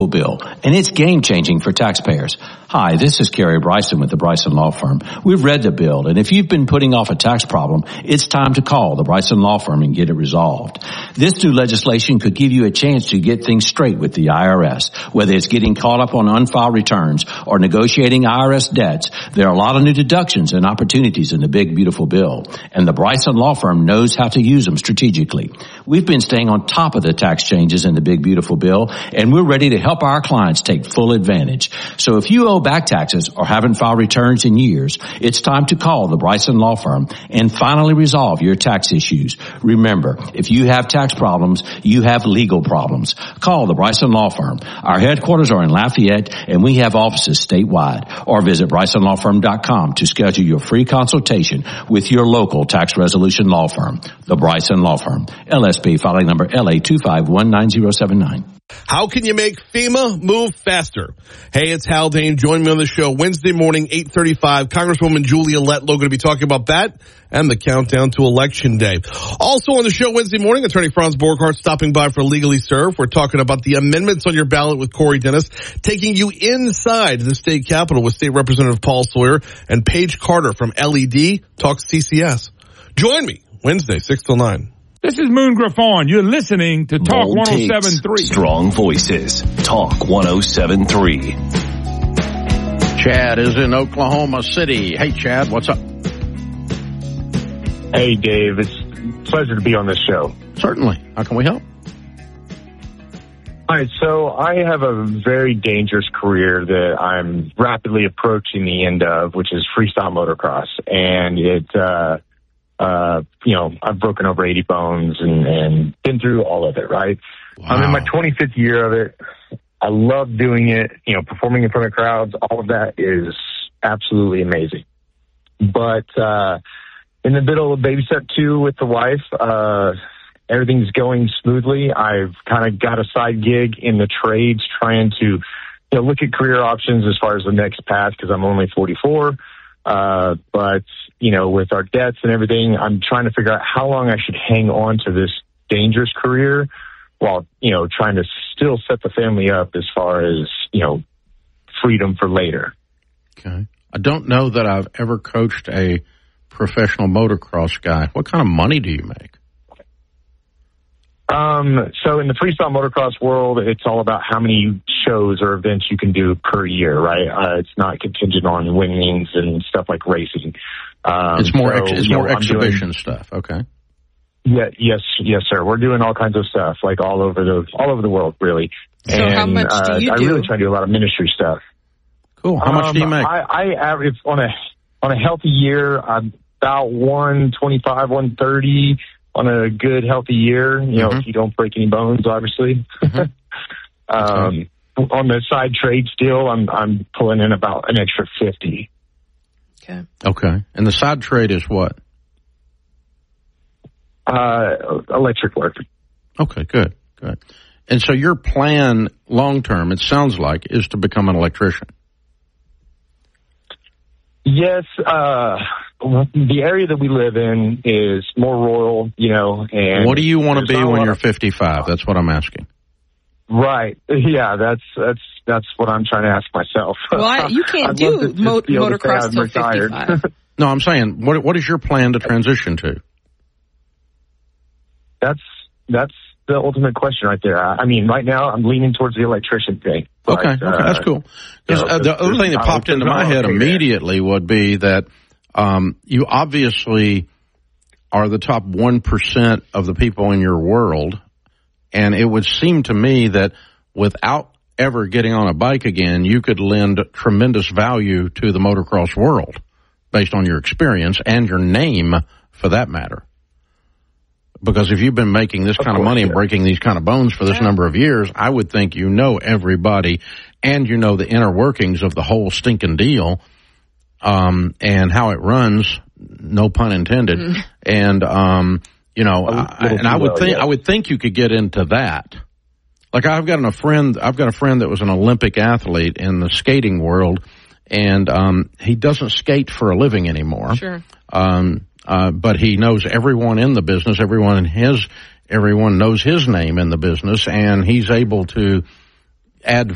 Beautiful Bill, and it's game-changing for taxpayers. Hi, this is Kerry Bryson with the Bryson Law Firm. We've read the bill, and if you've been putting off a tax problem, it's time to call the Bryson Law Firm and get it resolved. This new legislation could give you a chance to get things straight with the IRS. Whether it's getting caught up on unfiled returns or negotiating IRS debts, there are a lot of new deductions and opportunities in the Big Beautiful Bill, and the Bryson Law Firm knows how to use them strategically. We've been staying on top of the tax changes in the Big Beautiful Bill, and we're ready to help our clients take full advantage. So if you owe back taxes or haven't filed returns in years, it's time to call the Bryson Law Firm and finally resolve your tax issues. Remember, if you have tax problems, you have legal problems. Call the Bryson Law Firm. Our headquarters are in Lafayette, and we have offices statewide. Or visit BrysonLawFirm.com to schedule your free consultation with your local tax resolution law firm. The Bryson Law Firm. LSP filing number LA2519079. How can you make FEMA move faster? Hey, it's Hal Dane. Join me on the show Wednesday morning, 8:35. Congresswoman Julia Letlow going to be talking about that and the countdown to Election Day. Also on the show Wednesday morning, Attorney Franz Borghardt stopping by for Legally Served. We're talking about the amendments on your ballot with Corey Dennis, taking you inside the state capitol with State Representative Paul Sawyer, and Paige Carter from LED talks CCS. Join me Wednesday, 6 till 9. This is Moon Griffon. You're listening to Talk Bold 107.3. Takes, strong voices. Talk 107.3. Chad is in Oklahoma City. Hey, Chad, what's up? Hey, Dave. It's a pleasure to be on this show. Certainly. How can we help? All right, so I have a very dangerous career that I'm rapidly approaching the end of, which is freestyle motocross. And I've broken over 80 bones and been through all of it, right? Wow. I'm in my 25th year of it. I love doing it, performing in front of crowds. All of that is absolutely amazing. But in the middle of baby step 2 with the wife, everything's going smoothly. I've kind of got a side gig in the trades trying to look at career options as far as the next path because I'm only 44. But, with our debts and everything, I'm trying to figure out how long I should hang on to this dangerous career while, trying to still set the family up as far as, freedom for later. Okay. I don't know that I've ever coached a professional motocross guy. What kind of money do you make? So in the freestyle motocross world, it's all about how many shows or events you can do per year, right? It's not contingent on winnings and stuff like racing. It's more exhibition stuff. Okay. Yeah. Yes, sir. We're doing all kinds of stuff, like all over the world, really. So how much do you do? I really try to do a lot of ministry stuff. Cool. How much do you make? I average on a healthy year, I'm about 125, 130. On a good, healthy year, if you don't break any bones, obviously. On the side trade still, I'm pulling in about an extra 50. Okay. And the side trade is what? Electric work. Okay, good. And so your plan long term, it sounds like, is to become an electrician. Yes, the area that we live in is more rural, and what do you want to be when you're 55? That's what I'm asking. Right. Yeah, that's what I'm trying to ask myself. Well, you can't do motocross till 55. No, I'm saying, what is your plan to transition to? That's the ultimate question right there. I mean, right now I'm leaning towards the electrician thing. Okay, that's cool. The other thing that popped into my head immediately would be that you obviously are the top 1% of the people in your world, and it would seem to me that without ever getting on a bike again, you could lend tremendous value to the motocross world based on your experience and your name, for that matter. Because if you've been making this kind of money and breaking these kind of bones for this number of years, I would think you know everybody and you know the inner workings of the whole stinking deal, and how it runs, no pun intended. And, I would think you could get into that. Like I've got a friend that was an Olympic athlete in the skating world, and he doesn't skate for a living anymore. Sure. But he knows everyone in the business, everyone knows his name in the business, and he's able to add